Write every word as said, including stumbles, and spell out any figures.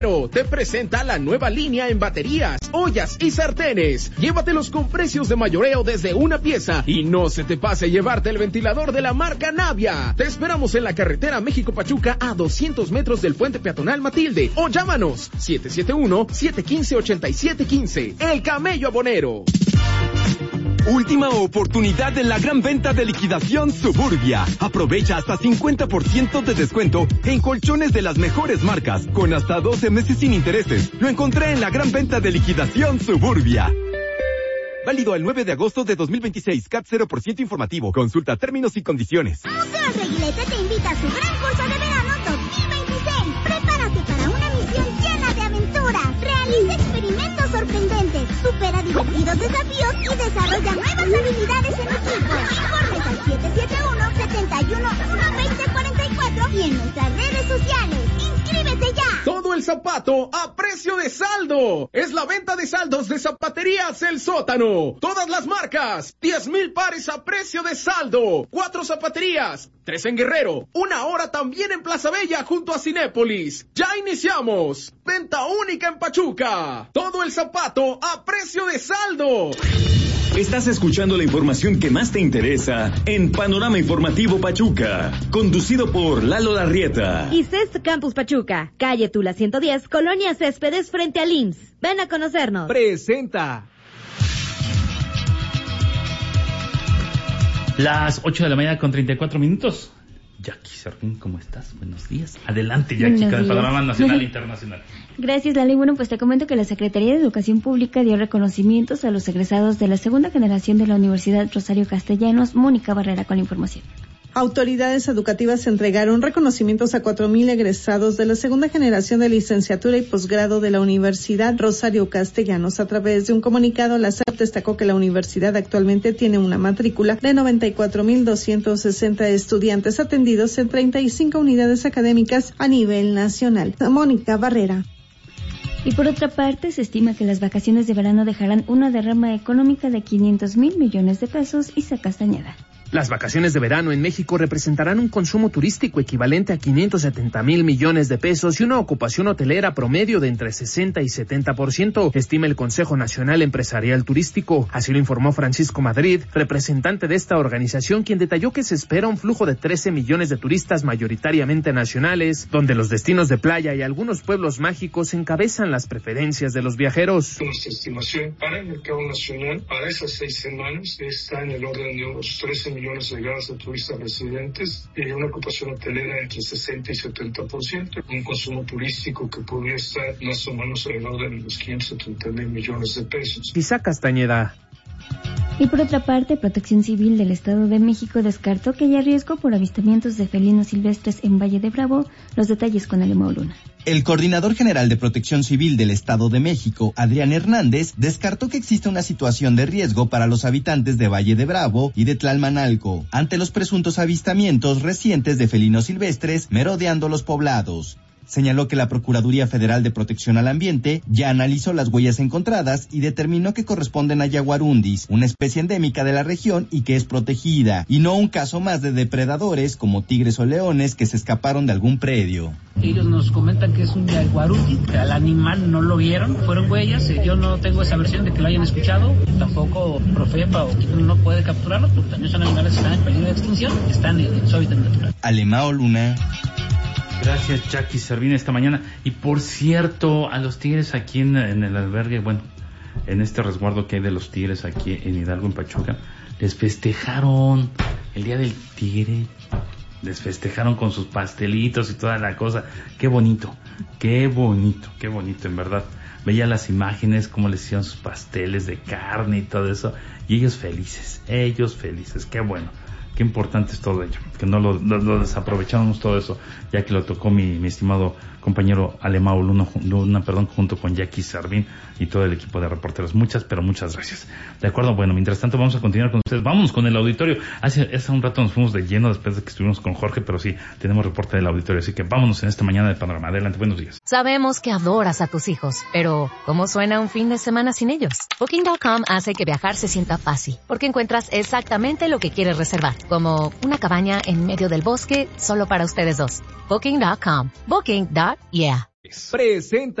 Te presenta la nueva línea en baterías, ollas y sartenes. Llévatelos con precios de mayoreo desde una pieza y no se te pase llevarte el ventilador de la marca Navia. Te esperamos en la carretera México-Pachuca a doscientos metros del puente peatonal Matilde o llámanos siete siete uno, siete uno cinco, ocho siete uno cinco. El Camello Abonero. Última oportunidad de la gran venta de liquidación Suburbia. Aprovecha hasta cincuenta por ciento de descuento en colchones de las mejores marcas, con hasta doce meses sin intereses. Lo encontré en la gran venta de liquidación Suburbia. Válido el nueve de agosto de dos mil veintiséis. C A T cero por ciento informativo. Consulta términos y condiciones. Museo Reguilete te invita a su gran curso de verano dos mil veintiséis. Prepárate para una misión llena de aventuras. Realiza experimentos sorprendentes, supera divertidos desafíos y desarrolla nuevas habilidades en equipo. Informes al siete siete uno, siete uno, uno dos cero cuatro cuatro y en nuestras redes sociales. ¡Inscríbete ya! Todo el zapato a precio de saldo. Es la venta de saldos de Zapaterías El Sótano. Todas las marcas. diez mil pares a precio de saldo. Cuatro zapaterías. Tres en Guerrero. Una hora también en Plaza Bella junto a Cinépolis. ¡Ya iniciamos! Venta única en Pachuca. Todo el zapato a precio de saldo. Estás escuchando la información que más te interesa en Panorama Informativo Pachuca, conducido por Lalo Larrieta. Y C E S Campus Pachuca, calle Tula ciento diez, Colonia Céspedes frente al I M S S. Ven a conocernos. Presenta. Las ocho de la mañana con treinta y cuatro minutos. Jackie Servín, ¿cómo estás? Buenos días. Adelante, Jackie, con el panorama nacional e internacional. Gracias, Lali. Bueno, pues te comento que la Secretaría de Educación Pública dio reconocimientos a los egresados de la segunda generación de la Universidad Rosario Castellanos. Mónica Barrera con la información. Autoridades educativas entregaron reconocimientos a cuatro mil egresados de la segunda generación de licenciatura y posgrado de la Universidad Rosario Castellanos. A través de un comunicado, la S E P destacó que la universidad actualmente tiene una matrícula de noventa y cuatro mil doscientos sesenta estudiantes atendidos en treinta y cinco unidades académicas a nivel nacional. Mónica Barrera. Y por otra parte, se estima que las vacaciones de verano dejarán una derrama económica de quinientos mil millones de pesos. Isa Castañeda. Las vacaciones de verano en México representarán un consumo turístico equivalente a quinientos setenta mil millones de pesos y una ocupación hotelera promedio de entre sesenta y setenta por ciento, estima el Consejo Nacional Empresarial Turístico. Así lo informó Francisco Madrid, representante de esta organización, quien detalló que se espera un flujo de trece millones de turistas mayoritariamente nacionales, donde los destinos de playa y algunos pueblos mágicos encabezan las preferencias de los viajeros. Nuestra estimación para el mercado nacional para esas seis semanas está en el orden de unos trece millones millones de llegadas de turistas residentes y una ocupación hotelera entre sesenta y setenta por ciento, un consumo turístico que podría estar más o menos alrededor de los quinientos setenta mil millones de pesos. Isa Castañeda. Y por otra parte, Protección Civil del Estado de México descartó que haya riesgo por avistamientos de felinos silvestres en Valle de Bravo. Los detalles con Alemão Luna. El coordinador general de Protección Civil del Estado de México, Adrián Hernández, descartó que exista una situación de riesgo para los habitantes de Valle de Bravo y de Tlalmanalco, ante los presuntos avistamientos recientes de felinos silvestres merodeando los poblados. Señaló que la Procuraduría Federal de Protección al Ambiente ya analizó las huellas encontradas y determinó que corresponden a yaguarundis, una especie endémica de la región y que es protegida, y no un caso más de depredadores como tigres o leones que se escaparon de algún predio. Ellos nos comentan que es un yaguarundi, al animal no lo vieron, fueron huellas, yo no tengo esa versión de que lo hayan escuchado, tampoco Profepa o no puede capturarlos, porque también son animales que están en peligro de extinción, están en su hábitat natural. Alemão Luna. Gracias, Jackie Servín, esta mañana. Y por cierto, a los tigres aquí en, en el albergue, bueno, en este resguardo que hay de los tigres aquí en Hidalgo, en Pachuca, les festejaron el Día del Tigre. Les festejaron con sus pastelitos y toda la cosa. Qué bonito, qué bonito, qué bonito, en verdad. Veía las imágenes, cómo les hicieron sus pasteles de carne y todo eso. Y ellos felices, ellos felices, qué bueno. Qué importante es todo ello, que no lo, lo, lo desaprovechamos todo eso, ya que lo tocó mi, mi estimado compañero Alemão Luna, Luna, perdón, junto con Jackie Servín y todo el equipo de reporteros. Muchas, pero muchas gracias. De acuerdo, bueno, mientras tanto vamos a continuar con ustedes. Vámonos con el auditorio. Hace, hace un rato nos fuimos de lleno después de que estuvimos con Jorge, pero sí, tenemos reporte del auditorio, así que vámonos en esta mañana de Panorama. Adelante, buenos días. Sabemos que adoras a tus hijos, pero ¿cómo suena un fin de semana sin ellos? Booking punto com hace que viajar se sienta fácil, porque encuentras exactamente lo que quieres reservar, como una cabaña en medio del bosque solo para ustedes dos. Booking punto com. Booking punto yeah. Presenta